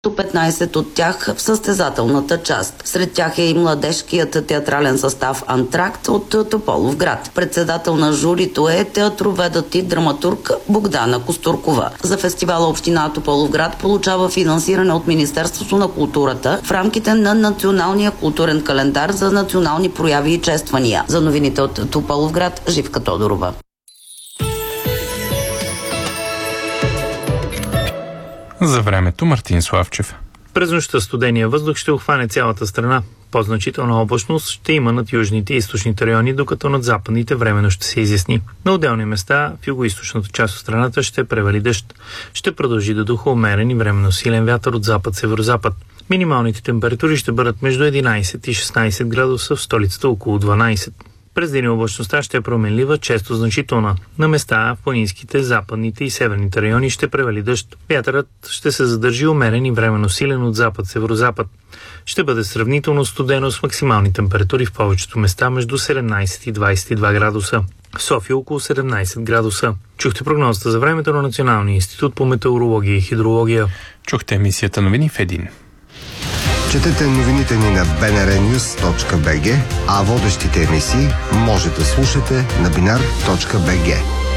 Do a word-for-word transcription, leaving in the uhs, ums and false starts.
петнайсет от тях в състезателната част. Сред тях е и младежкият театрален състав Антракт от Тополовград. Председател на журито е театроведът и драматург Богдана Костуркова. За фестивала община Тополовград получава финансиране от Министерството на културата в рамките на Националния културен календар за национални прояви и чествания. За новините от Тополовград, Живка Тодорова. За времето Мартин Славчев. През нощта студения въздух ще обхване цялата страна. По-значителна облачност ще има над южните и източните райони, докато над западните временно ще се изясни. На отделни места в югоизточната част от страната ще превали дъжд. Ще продължи да духа умерен и временно силен вятър от запад-северозапад. Минималните температури ще бъдат между единайсет и шестнайсет градуса, в столицата около дванайсет. През деня облачността ще е променлива, често значителна. На места в планинските, западните и северните райони ще превали дъжд. Вятърът ще се задържи умерен и временно силен от запад-северозапад. Ще бъде сравнително студено с максимални температури в повечето места между седемнайсет и двайсет и два градуса. В София около седемнайсет градуса. Чухте прогнозата за времето на Националния институт по метеорология и хидрология. Чухте емисията новини в един. Четете новините ни на би ен ар нюз точка би джи, а водещите емисии може да слушате на бинар точка би джи.